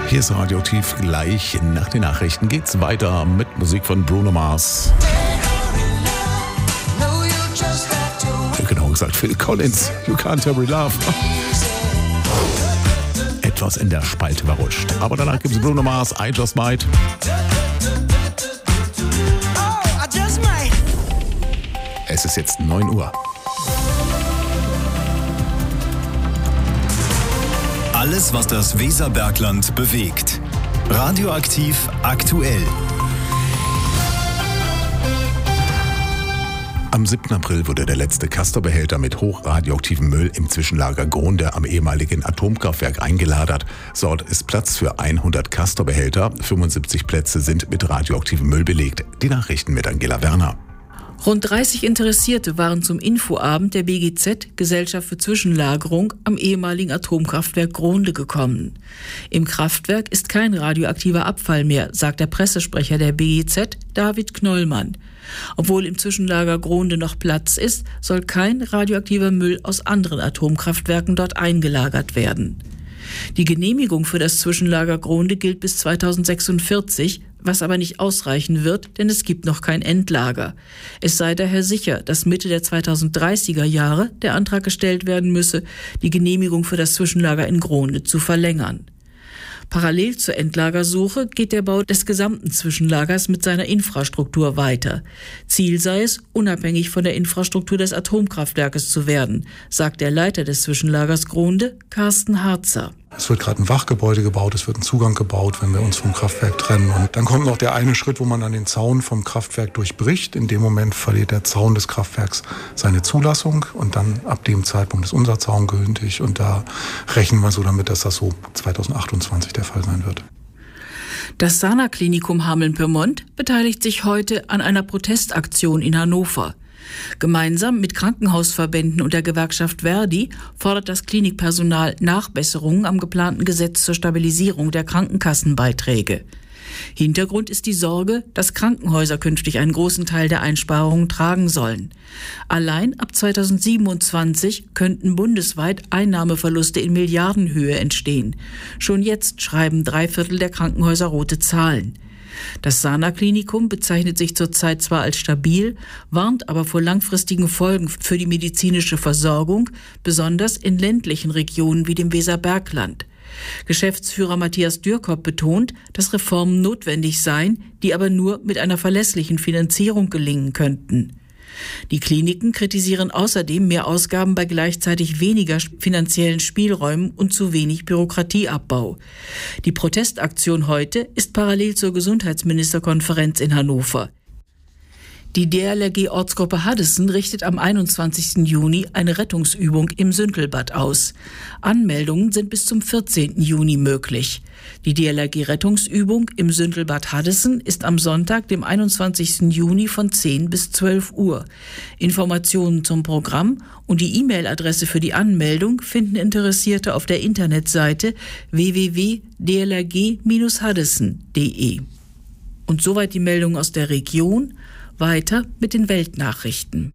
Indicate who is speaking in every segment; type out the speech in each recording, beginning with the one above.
Speaker 1: Hier ist Radioaktiv. Gleich nach den Nachrichten geht's weiter mit Musik von Bruno Mars. Genau gesagt, Phil Collins. You can't hurry love. Etwas in der Spalte verrutscht. Aber danach gibt's Bruno Mars, I Just Might. Es ist jetzt 9 Uhr.
Speaker 2: Alles, was das Weserbergland bewegt. Radioaktiv aktuell.
Speaker 1: Am 7. April wurde der letzte Castor-Behälter mit hochradioaktivem Müll im Zwischenlager Gronde am ehemaligen Atomkraftwerk eingelagert. Dort ist Platz für 100 Castor-Behälter. 75 Plätze sind mit radioaktivem Müll belegt. Die Nachrichten mit Angela Werner.
Speaker 3: Rund 30 Interessierte waren zum Infoabend der BGZ, Gesellschaft für Zwischenlagerung, am ehemaligen Atomkraftwerk Gronde gekommen. Im Kraftwerk ist kein radioaktiver Abfall mehr, sagt der Pressesprecher der BGZ, David Knollmann. Obwohl im Zwischenlager Gronde noch Platz ist, soll kein radioaktiver Müll aus anderen Atomkraftwerken dort eingelagert werden. Die Genehmigung für das Zwischenlager Gronde gilt bis 2046, was aber nicht ausreichen wird, denn es gibt noch kein Endlager. Es sei daher sicher, dass Mitte der 2030er Jahre der Antrag gestellt werden müsse, die Genehmigung für das Zwischenlager in Gronde zu verlängern. Parallel zur Endlagersuche geht der Bau des gesamten Zwischenlagers mit seiner Infrastruktur weiter. Ziel sei es, unabhängig von der Infrastruktur des Atomkraftwerkes zu werden, sagt der Leiter des Zwischenlagers Gronde, Carsten Harzer.
Speaker 4: Es wird gerade ein Wachgebäude gebaut, es wird ein Zugang gebaut, wenn wir uns vom Kraftwerk trennen. Und dann kommt noch der eine Schritt, wo man dann den Zaun vom Kraftwerk durchbricht. In dem Moment verliert der Zaun des Kraftwerks seine Zulassung und dann ab dem Zeitpunkt ist unser Zaun gültig. Und da rechnen wir so damit, dass das so 2028 der Fall sein wird.
Speaker 3: Das Sana-Klinikum Hameln-Pyrmont beteiligt sich heute an einer Protestaktion in Hannover. Gemeinsam mit Krankenhausverbänden und der Gewerkschaft Verdi fordert das Klinikpersonal Nachbesserungen am geplanten Gesetz zur Stabilisierung der Krankenkassenbeiträge. Hintergrund ist die Sorge, dass Krankenhäuser künftig einen großen Teil der Einsparungen tragen sollen. Allein ab 2027 könnten bundesweit Einnahmeverluste in Milliardenhöhe entstehen. Schon jetzt schreiben 3/4 der Krankenhäuser rote Zahlen. Das Sana-Klinikum bezeichnet sich zurzeit zwar als stabil, warnt aber vor langfristigen Folgen für die medizinische Versorgung, besonders in ländlichen Regionen wie dem Weserbergland. Geschäftsführer Matthias Dürkop betont, dass Reformen notwendig seien, die aber nur mit einer verlässlichen Finanzierung gelingen könnten. Die Kliniken kritisieren außerdem mehr Ausgaben bei gleichzeitig weniger finanziellen Spielräumen und zu wenig Bürokratieabbau. Die Protestaktion heute ist parallel zur Gesundheitsministerkonferenz in Hannover. Die DLRG-Ortsgruppe Haddesen richtet am 21. Juni eine Rettungsübung im Süntelbad aus. Anmeldungen sind bis zum 14. Juni möglich. Die DLRG-Rettungsübung im Süntelbad Haddesen ist am Sonntag, dem 21. Juni von 10 bis 12 Uhr. Informationen zum Programm und die E-Mail-Adresse für die Anmeldung finden Interessierte auf der Internetseite www.dlrg-haddesen.de. Und soweit die Meldung aus der Region. Weiter mit den Weltnachrichten.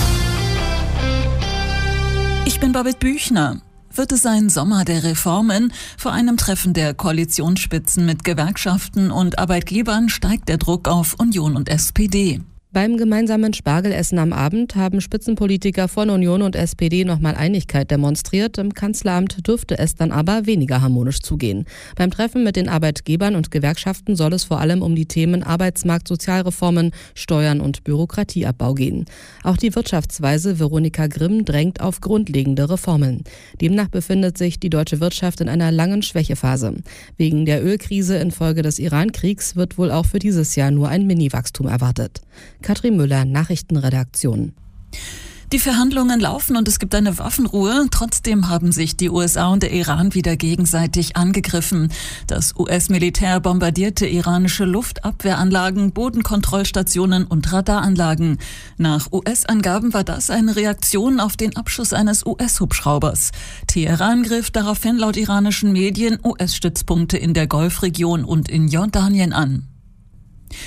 Speaker 5: Ich bin Babette Büchner. Wird es ein Sommer der Reformen? Vor einem Treffen der Koalitionsspitzen mit Gewerkschaften und Arbeitgebern steigt der Druck auf Union und SPD.
Speaker 6: Beim gemeinsamen Spargelessen am Abend haben Spitzenpolitiker von Union und SPD nochmal Einigkeit demonstriert. Im Kanzleramt dürfte es dann aber weniger harmonisch zugehen. Beim Treffen mit den Arbeitgebern und Gewerkschaften soll es vor allem um die Themen Arbeitsmarkt, Sozialreformen, Steuern und Bürokratieabbau gehen. Auch die Wirtschaftsweise Veronika Grimm drängt auf grundlegende Reformen. Demnach befindet sich die deutsche Wirtschaft in einer langen Schwächephase. Wegen der Ölkrise infolge des Iran-Kriegs wird wohl auch für dieses Jahr nur ein Mini-Wachstum erwartet. Katrin Müller, Nachrichtenredaktion.
Speaker 5: Die Verhandlungen laufen und es gibt eine Waffenruhe. Trotzdem haben sich die USA und der Iran wieder gegenseitig angegriffen. Das US-Militär bombardierte iranische Luftabwehranlagen, Bodenkontrollstationen und Radaranlagen. Nach US-Angaben war das eine Reaktion auf den Abschuss eines US-Hubschraubers. Teheran griff daraufhin laut iranischen Medien US-Stützpunkte in der Golfregion und in Jordanien an.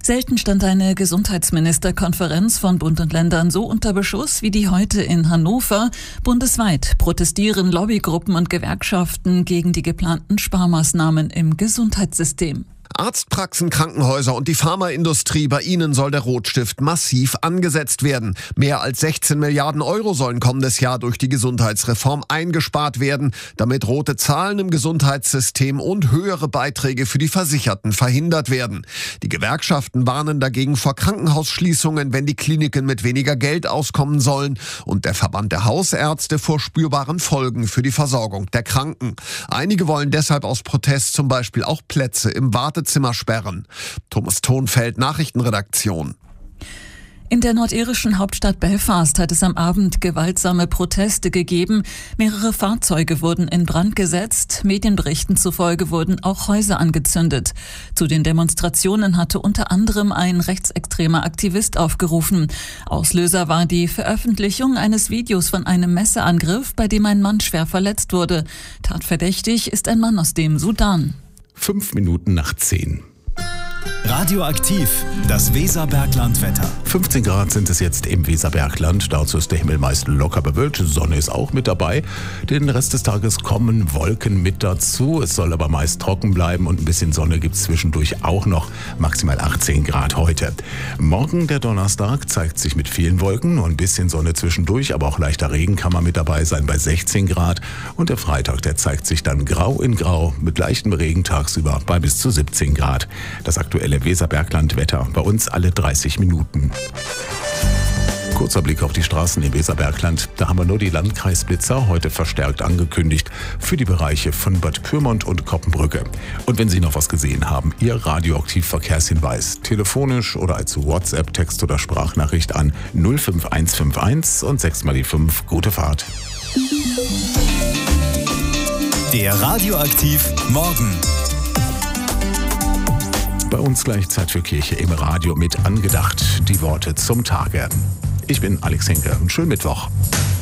Speaker 5: Selten stand eine Gesundheitsministerkonferenz von Bund und Ländern so unter Beschuss wie die heute in Hannover. Bundesweit protestieren Lobbygruppen und Gewerkschaften gegen die geplanten Sparmaßnahmen im Gesundheitssystem.
Speaker 7: Arztpraxen, Krankenhäuser und die Pharmaindustrie, bei ihnen soll der Rotstift massiv angesetzt werden. Mehr als 16 Milliarden Euro sollen kommendes Jahr durch die Gesundheitsreform eingespart werden, damit rote Zahlen im Gesundheitssystem und höhere Beiträge für die Versicherten verhindert werden. Die Gewerkschaften warnen dagegen vor Krankenhausschließungen, wenn die Kliniken mit weniger Geld auskommen sollen, und der Verband der Hausärzte vor spürbaren Folgen für die Versorgung der Kranken. Einige wollen deshalb aus Protest zum Beispiel auch Plätze im Wartezimmer sperren. Thomas Thonfeld, Nachrichtenredaktion.
Speaker 5: In der nordirischen Hauptstadt Belfast hat es am Abend gewaltsame Proteste gegeben. Mehrere Fahrzeuge wurden in Brand gesetzt. Medienberichten zufolge wurden auch Häuser angezündet. Zu den Demonstrationen hatte unter anderem ein rechtsextremer Aktivist aufgerufen. Auslöser war die Veröffentlichung eines Videos von einem Messerangriff, bei dem ein Mann schwer verletzt wurde. Tatverdächtig ist ein Mann aus dem Sudan.
Speaker 1: 5 Minuten nach 10.
Speaker 2: Radioaktiv, das Weserbergland-Wetter.
Speaker 1: 15 Grad sind es jetzt im Weserbergland. Dazu ist der Himmel meist locker bewölkt. Sonne ist auch mit dabei. Den Rest des Tages kommen Wolken mit dazu. Es soll aber meist trocken bleiben und ein bisschen Sonne gibt es zwischendurch auch noch. Maximal 18 Grad heute. Morgen, der Donnerstag, zeigt sich mit vielen Wolken. Nur ein bisschen Sonne zwischendurch, aber auch leichter Regen kann man mit dabei sein bei 16 Grad. Und der Freitag, der zeigt sich dann grau in grau mit leichtem Regen tagsüber bei bis zu 17 Grad. Das aktuelle Weserbergland-Wetter bei uns alle 30 Minuten. Kurzer Blick auf die Straßen im Weserbergland. Da haben wir nur die Landkreisblitzer, heute verstärkt angekündigt, für die Bereiche von Bad Pyrmont und Koppenbrücke. Und wenn Sie noch was gesehen haben, Ihr Radioaktiv-Verkehrshinweis, telefonisch oder als WhatsApp, Text oder Sprachnachricht an 05151 und 6 mal die 5. Gute Fahrt.
Speaker 2: Der Radioaktiv Morgen.
Speaker 1: Bei uns gleich Zeit für Kirche im Radio mit angedacht. Die Worte zum Tage. Ich bin Alex Henke. Einen schönen Mittwoch.